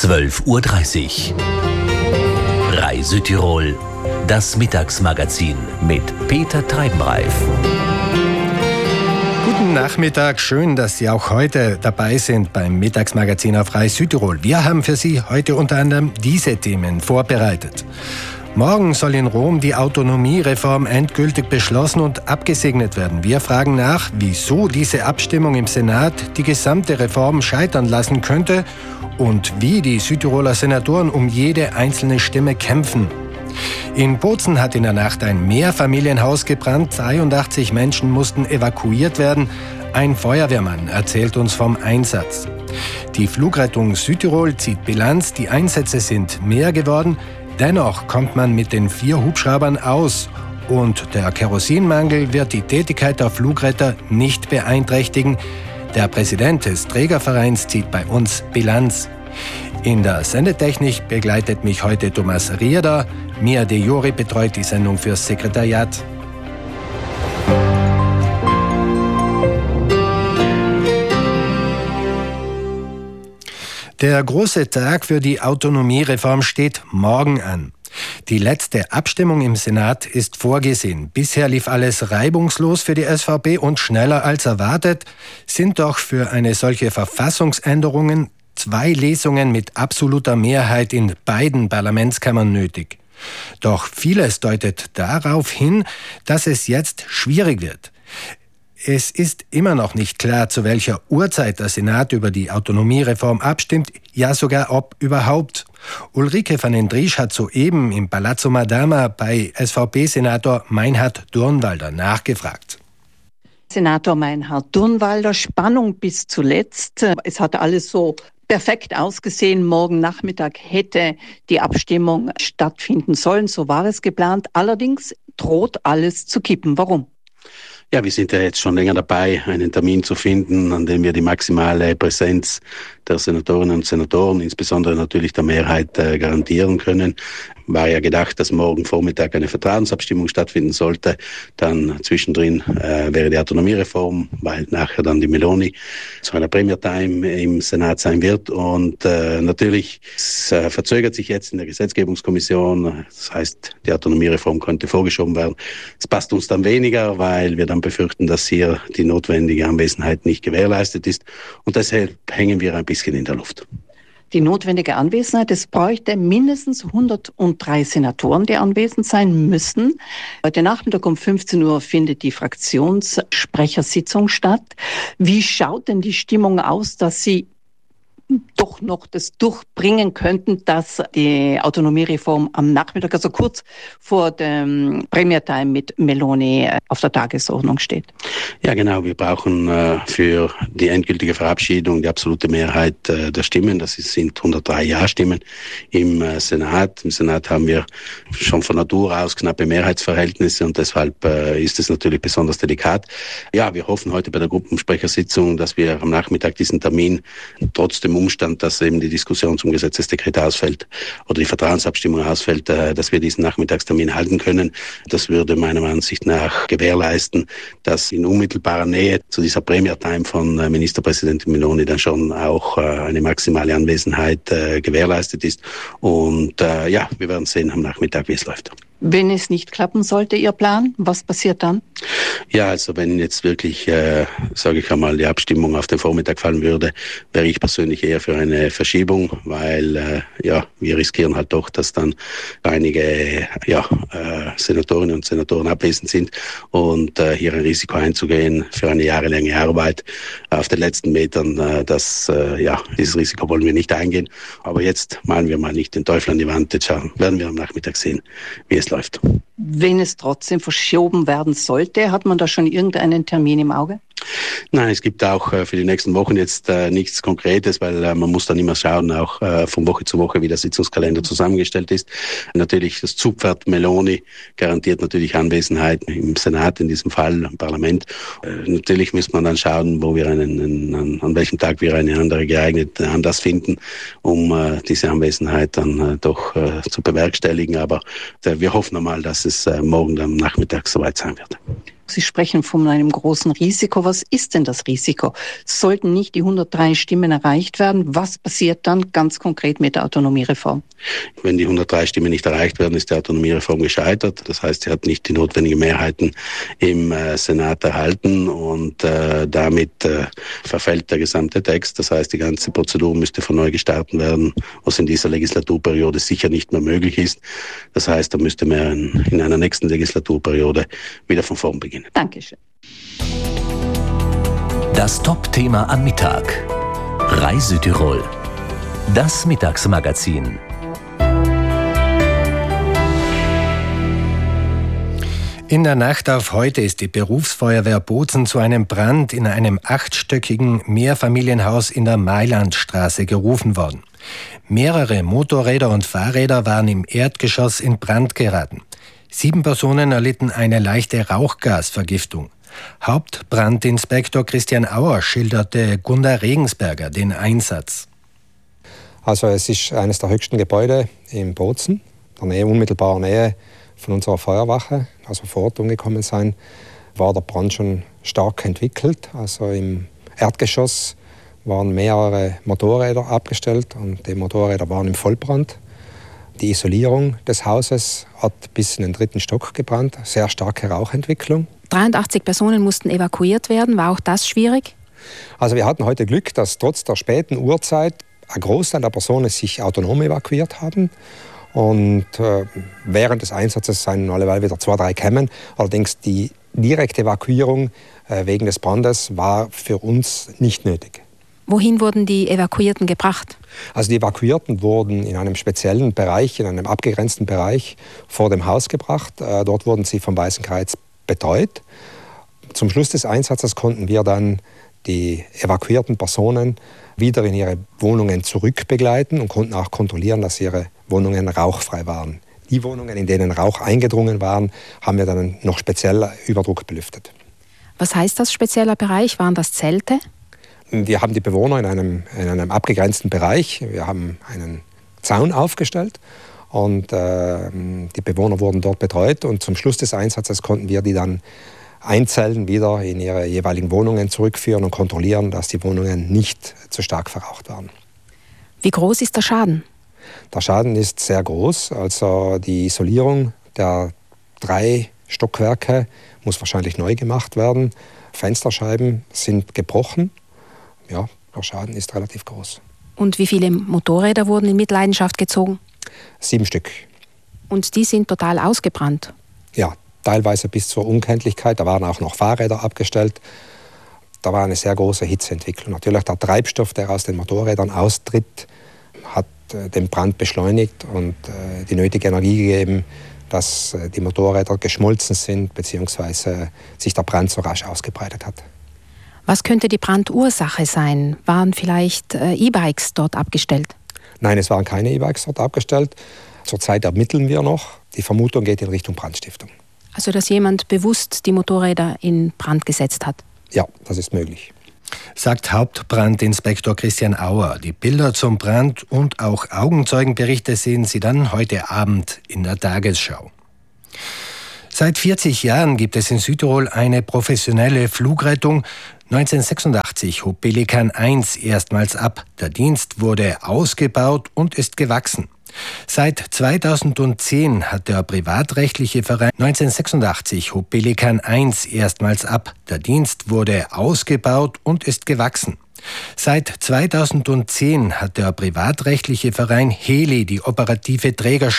12:30 Uhr. Reise-Tirol, das Mittagsmagazin mit Peter Treibenreif. Guten Nachmittag, schön, dass Sie auch heute dabei sind beim Mittagsmagazin auf Reise-Tirol. Wir haben für Sie heute unter anderem diese Themen vorbereitet. Morgen soll in Rom die Autonomiereform endgültig beschlossen und abgesegnet werden. Wir fragen nach, wieso diese Abstimmung im Senat die gesamte Reform scheitern lassen könnte und wie die Südtiroler Senatoren um jede einzelne Stimme kämpfen. In Bozen hat in der Nacht ein Mehrfamilienhaus gebrannt. 83 Menschen mussten evakuiert werden. Ein Feuerwehrmann erzählt uns vom Einsatz. Die Flugrettung Südtirol zieht Bilanz. Die Einsätze sind mehr geworden. Dennoch kommt man mit den 4 Hubschraubern aus. Und der Kerosinmangel wird die Tätigkeit der Flugretter nicht beeinträchtigen. Der Präsident des Trägervereins zieht bei uns Bilanz. In der Sendetechnik begleitet mich heute Thomas Rierder. Mia De Jori betreut die Sendung fürs Sekretariat. Der große Tag für die Autonomiereform steht morgen an. Die letzte Abstimmung im Senat ist vorgesehen. Bisher lief alles reibungslos für die SVP und schneller als erwartet, sind doch für eine solche Verfassungsänderung 2 Lesungen mit absoluter Mehrheit in beiden Parlamentskammern nötig. Doch vieles deutet darauf hin, dass es jetzt schwierig wird. Es ist immer noch nicht klar, zu welcher Uhrzeit der Senat über die Autonomiereform abstimmt, ja sogar ob überhaupt. Ulrike van den Driesch hat soeben im Palazzo Madama bei SVP-Senator Meinhard Durnwalder nachgefragt. Senator Meinhard Durnwalder, Spannung bis zuletzt. Es hat alles so perfekt ausgesehen. Morgen Nachmittag hätte die Abstimmung stattfinden sollen. So war es geplant. Allerdings droht alles zu kippen. Warum? Ja, wir sind ja jetzt schon länger dabei, einen Termin zu finden, an dem wir die maximale Präsenz der Senatorinnen und Senatoren, insbesondere natürlich der Mehrheit, garantieren können. War ja gedacht, dass morgen Vormittag eine Vertrauensabstimmung stattfinden sollte. Dann zwischendrin wäre die Autonomiereform, weil nachher dann die Meloni zu einer Premier Time im Senat sein wird. Und natürlich verzögert sich jetzt in der Gesetzgebungskommission. Das heißt, die Autonomiereform könnte vorgeschoben werden. Es passt uns dann weniger, weil wir dann befürchten, dass hier die notwendige Anwesenheit nicht gewährleistet ist. Und deshalb hängen wir ein bisschen in der Luft. Die notwendige Anwesenheit, es bräuchte mindestens 103 Senatoren, die anwesend sein müssen. Heute Nachmittag um 15 Uhr findet die Fraktionssprechersitzung statt. Wie schaut denn die Stimmung aus, dass Sie doch noch das durchbringen könnten, dass die Autonomiereform am Nachmittag, also kurz vor dem Premiertime mit Meloni, auf der Tagesordnung steht? Ja, genau. Wir brauchen für die endgültige Verabschiedung die absolute Mehrheit der Stimmen. Das sind 103 Ja-Stimmen im Senat. Im Senat haben wir schon von Natur aus knappe Mehrheitsverhältnisse und deshalb ist es natürlich besonders delikat. Ja, wir hoffen heute bei der Gruppensprechersitzung, dass wir am Nachmittag diesen Termin trotz dem Umstand, dass eben die Diskussion zum Gesetzesdekret ausfällt oder die Vertrauensabstimmung ausfällt, dass wir diesen Nachmittagstermin halten können. Das würde meiner Ansicht nach gewährleisten, dass in unmittelbarer Nähe zu dieser Premiertime von Ministerpräsidentin Meloni dann schon auch eine maximale Anwesenheit gewährleistet ist. Und ja, wir werden sehen am Nachmittag, wie es läuft. Wenn es nicht klappen sollte, Ihr Plan, was passiert dann? Ja, also wenn jetzt wirklich, sage ich einmal, die Abstimmung auf den Vormittag fallen würde, wäre ich persönlich eher für eine Verschiebung, weil ja, wir riskieren halt doch, dass dann einige Senatorinnen und Senatoren abwesend sind und hier ein Risiko einzugehen für eine jahrelange Arbeit auf den letzten Metern, dieses Risiko wollen wir nicht eingehen. Aber jetzt malen wir mal nicht den Teufel an die Wand, jetzt werden wir am Nachmittag sehen, wie es läuft. Wenn es trotzdem verschoben werden sollte, hat man da schon irgendeinen Termin im Auge? Nein, es gibt auch für die nächsten Wochen jetzt nichts Konkretes, weil man muss dann immer schauen, auch von Woche zu Woche, wie der Sitzungskalender zusammengestellt ist. Natürlich das Zugpferd Meloni garantiert natürlich Anwesenheit im Senat, in diesem Fall im Parlament. Natürlich muss man dann schauen, wo wir an welchem Tag wir eine andere geeignete Anlass finden, um diese Anwesenheit dann doch zu bewerkstelligen. Aber wir hoffen einmal, dass es morgen am Nachmittag soweit sein wird. Sie sprechen von einem großen Risiko. Was ist denn das Risiko? Sollten nicht die 103 Stimmen erreicht werden, was passiert dann ganz konkret mit der Autonomiereform? Wenn die 103 Stimmen nicht erreicht werden, ist die Autonomiereform gescheitert. Das heißt, sie hat nicht die notwendigen Mehrheiten im Senat erhalten und damit verfällt der gesamte Text. Das heißt, die ganze Prozedur müsste von neu gestartet werden, was in dieser Legislaturperiode sicher nicht mehr möglich ist. Das heißt, da müsste man in einer nächsten Legislaturperiode wieder von vorn beginnen. Dankeschön. Das Top-Thema am Mittag. Reisütirol. Das Mittagsmagazin. In der Nacht auf heute ist die Berufsfeuerwehr Bozen zu einem Brand in einem 8-stöckigen Mehrfamilienhaus in der Mailandstraße gerufen worden. Mehrere Motorräder und Fahrräder waren im Erdgeschoss in Brand geraten. 7 Personen erlitten eine leichte Rauchgasvergiftung. Hauptbrandinspektor Christian Auer schilderte Gunda Regensberger den Einsatz. Also es ist eines der höchsten Gebäude in Bozen, in der unmittelbaren Nähe von unserer Feuerwache. Als wir vor Ort umgekommen sind, war der Brand schon stark entwickelt. Also im Erdgeschoss waren mehrere Motorräder abgestellt und die Motorräder waren im Vollbrand. Die Isolierung des Hauses hat bis in den 3. Stock gebrannt, sehr starke Rauchentwicklung. 83 Personen mussten evakuiert werden. War auch das schwierig? Also wir hatten heute Glück, dass trotz der späten Uhrzeit ein Großteil der Personen sich autonom evakuiert haben. Und während des Einsatzes seien alleweil wieder 2, 3 gekommen. Allerdings die direkte Evakuierung wegen des Brandes war für uns nicht nötig. Wohin wurden die Evakuierten gebracht? Also die Evakuierten wurden in einem speziellen Bereich, in einem abgegrenzten Bereich vor dem Haus gebracht. Dort wurden sie vom Weißen Kreuz betreut. Zum Schluss des Einsatzes konnten wir dann die evakuierten Personen wieder in ihre Wohnungen zurückbegleiten und konnten auch kontrollieren, dass ihre Wohnungen rauchfrei waren. Die Wohnungen, in denen Rauch eingedrungen waren, haben wir dann noch speziell Überdruck belüftet. Was heißt das spezieller Bereich? Waren das Zelte? Wir haben die Bewohner in einem abgegrenzten Bereich. Wir haben einen Zaun aufgestellt und die Bewohner wurden dort betreut. Und zum Schluss des Einsatzes konnten wir die dann einzeln wieder in ihre jeweiligen Wohnungen zurückführen und kontrollieren, dass die Wohnungen nicht zu stark verraucht waren. Wie groß ist der Schaden? Der Schaden ist sehr groß. Also die Isolierung der 3 Stockwerke muss wahrscheinlich neu gemacht werden. Fensterscheiben sind gebrochen. Ja, der Schaden ist relativ groß. Und wie viele Motorräder wurden in Mitleidenschaft gezogen? 7 Stück. Und die sind total ausgebrannt? Ja, teilweise bis zur Unkenntlichkeit. Da waren auch noch Fahrräder abgestellt. Da war eine sehr große Hitzeentwicklung. Natürlich der Treibstoff, der aus den Motorrädern austritt, hat den Brand beschleunigt und die nötige Energie gegeben, dass die Motorräder geschmolzen sind bzw. sich der Brand so rasch ausgebreitet hat. Was könnte die Brandursache sein? Waren vielleicht E-Bikes dort abgestellt? Nein, es waren keine E-Bikes dort abgestellt. Zurzeit ermitteln wir noch. Die Vermutung geht in Richtung Brandstiftung. Also, dass jemand bewusst die Motorräder in Brand gesetzt hat? Ja, das ist möglich. Sagt Hauptbrandinspektor Christian Auer. Die Bilder zum Brand und auch Augenzeugenberichte sehen Sie dann heute Abend in der Tagesschau. Seit 40 Jahren gibt es in Südtirol eine professionelle Flugrettung. 1986 hob Pelikan 1 erstmals ab. Der Dienst wurde ausgebaut und ist gewachsen. Seit 2010 hat der privatrechtliche Verein 1986 hob Pelikan 1 erstmals ab. Der Dienst wurde ausgebaut und ist gewachsen. Seit 2010 hat der privatrechtliche Verein Heli die operative Trägerschaft